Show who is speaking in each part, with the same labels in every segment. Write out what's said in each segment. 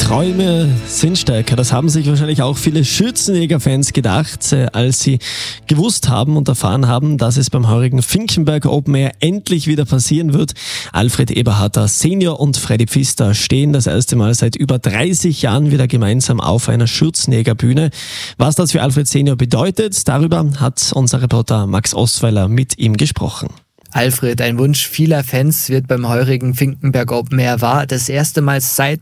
Speaker 1: Träume sind stärker. Das haben sich wahrscheinlich auch viele Schürzenjäger-Fans gedacht, als sie gewusst haben und erfahren haben, dass es beim heurigen Finkenberg Open Air endlich wieder passieren wird. Alfred Eberharter Senior und Freddy Pfister stehen das erste Mal seit über 30 Jahren wieder gemeinsam auf einer Schürzenjägerbühne. Was das für Alfred Senior bedeutet, darüber hat unser Reporter Max Ostweiler mit ihm gesprochen.
Speaker 2: Alfred, ein Wunsch vieler Fans wird beim heurigen Finkenberg Open Air wahr. Das erste Mal seit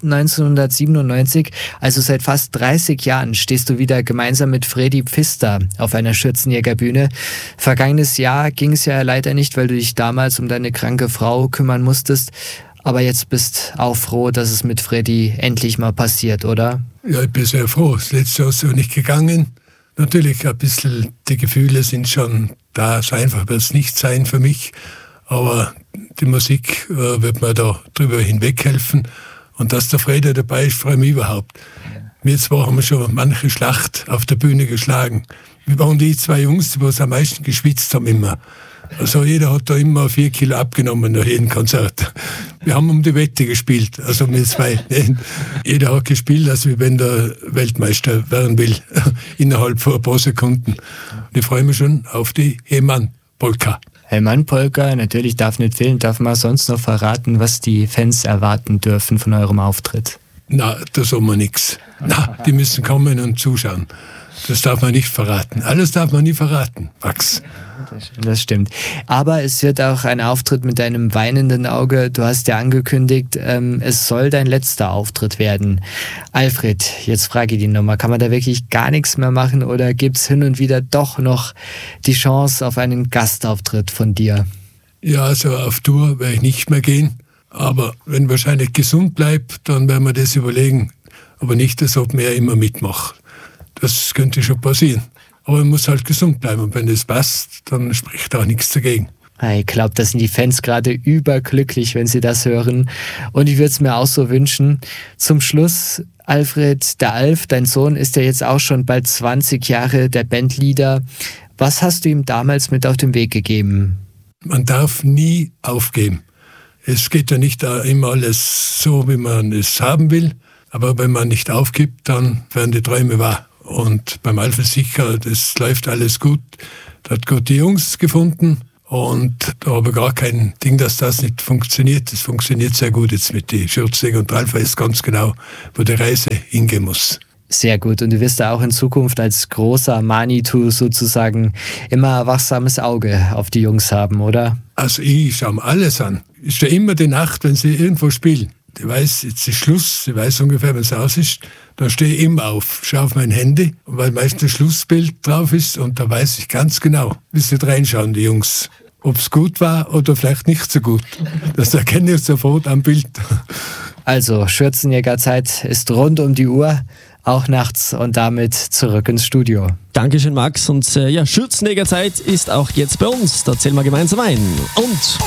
Speaker 2: 1997, also seit fast 30 Jahren, stehst du wieder gemeinsam mit Freddy Pfister auf einer Schürzenjägerbühne. Vergangenes Jahr ging es ja leider nicht, weil du dich damals um deine kranke Frau kümmern musstest. Aber jetzt bist auch froh, dass es mit Freddy endlich mal passiert, oder?
Speaker 3: Ja, ich bin sehr froh. Das letzte Jahr ist so nicht gegangen. Natürlich ein bisschen, die Gefühle sind schon da. So einfach wird es nicht sein für mich. Aber die Musik wird mir da drüber hinweghelfen. Und dass der Freddy dabei ist, freue ich mich überhaupt. Wir zwei haben schon manche Schlacht auf der Bühne geschlagen. Wir waren die zwei Jungs, die am meisten geschwitzt haben immer. Also jeder hat da immer 4 Kilo abgenommen nach jedem Konzert. Wir haben um die Wette gespielt, also wir zwei. Jeder hat gespielt, als wenn der Weltmeister werden will, innerhalb von ein paar Sekunden. Ich freue mich schon auf die Hellmann-Polka.
Speaker 2: Hellmann-Polka, natürlich darf nicht fehlen. Darf man sonst noch verraten, was die Fans erwarten dürfen von eurem Auftritt?
Speaker 3: Na, da sagen wir nichts. Na, die müssen kommen und zuschauen. Das darf man nicht verraten. Alles darf man nie verraten, Max.
Speaker 2: Das stimmt. Aber es wird auch ein Auftritt mit deinem weinenden Auge. Du hast ja angekündigt, es soll dein letzter Auftritt werden. Alfred, jetzt frage ich dich nochmal, kann man da wirklich gar nichts mehr machen oder gibt es hin und wieder doch noch die Chance auf einen Gastauftritt von dir?
Speaker 3: Ja, also auf Tour werde ich nicht mehr gehen. Aber wenn wahrscheinlich gesund bleibt, dann werden wir das überlegen. Aber nicht, dass ob mehr immer mitmacht. Das könnte schon passieren. Aber man muss halt gesund bleiben. Und wenn das passt, dann spricht auch nichts dagegen.
Speaker 2: Ich glaube, da sind die Fans gerade überglücklich, wenn sie das hören. Und ich würde es mir auch so wünschen. Zum Schluss, Alfred, der Alf, dein Sohn, ist ja jetzt auch schon bald 20 Jahre der Bandleader. Was hast du ihm damals mit auf den Weg gegeben?
Speaker 3: Man darf nie aufgeben. Es geht ja nicht immer alles so, wie man es haben will. Aber wenn man nicht aufgibt, dann werden die Träume wahr. Und beim Alfred sicher, das läuft alles gut. Da hat Gott die Jungs gefunden und da habe ich gar kein Ding, dass das nicht funktioniert. Das funktioniert sehr gut jetzt mit den Schürzenjägern und Alfred weiß ganz genau, wo die Reise hingehen muss.
Speaker 2: Sehr gut. Und du wirst da auch in Zukunft als großer Manitou sozusagen immer ein wachsames Auge auf die Jungs haben, oder?
Speaker 3: Also ich schaue mir alles an. Ich stehe immer die Nacht, wenn sie irgendwo spielen. Ich weiß, jetzt ist Schluss, ich weiß ungefähr, wenn es aus ist, dann stehe ich immer auf, schaue auf mein Handy, weil meistens ein Schlussbild drauf ist und da weiß ich ganz genau, wie sie reinschauen, die Jungs. Ob es gut war oder vielleicht nicht so gut. Das erkenne ich sofort am Bild.
Speaker 2: Also, Schürzenjägerzeit ist rund um die Uhr, auch nachts und damit zurück ins Studio.
Speaker 1: Dankeschön, Max. Und Schürzenjägerzeit ist auch jetzt bei uns. Da zählen wir gemeinsam ein. Und